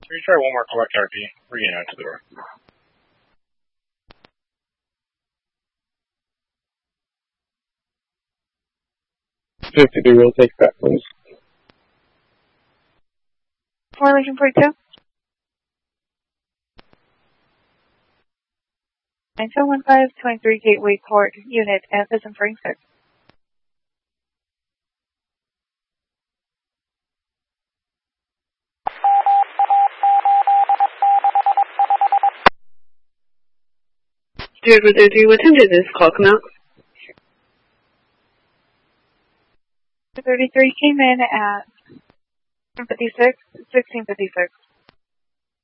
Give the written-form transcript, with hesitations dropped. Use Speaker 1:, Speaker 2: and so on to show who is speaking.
Speaker 1: Retry one more collect RP. We're getting out to the door.
Speaker 2: 53 will take that, please.
Speaker 3: Formation 42. 9215, 23 Gateway Court, Unit F as in Frank 6.
Speaker 4: Dude, what time did this call come out?
Speaker 3: 33 came in at 1656.